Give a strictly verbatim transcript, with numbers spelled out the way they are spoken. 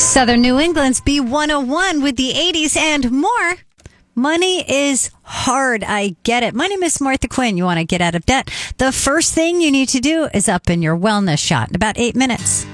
Southern New England's B one oh one with the eighties and more. Money is hard. I get it. My name is Martha Quinn. You want to get out of debt? The first thing you need to do is up in your wellness shot in about eight minutes.